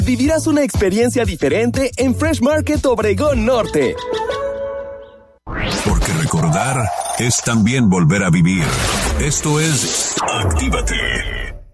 vivirás una experiencia diferente en Fresh Market Obregón Norte. Porque recordar es también volver a vivir. Esto es Actívate.